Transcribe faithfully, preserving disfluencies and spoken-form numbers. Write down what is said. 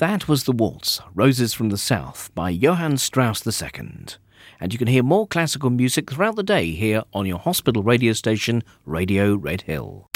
That was the waltz, Roses from the South, by Johann Strauss the Second. And you can hear more classical music throughout the day here on your hospital radio station, Radio Red Hill.